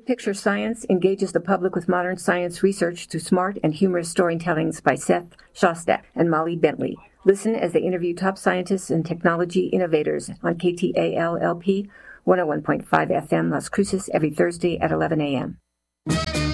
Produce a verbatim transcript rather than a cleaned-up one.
Big Picture Science engages the public with modern science research through smart and humorous storytellings by Seth Shostak and Molly Bentley. Listen as they interview top scientists and technology innovators on K T A L L P one oh one point five F M Las Cruces every Thursday at eleven a.m.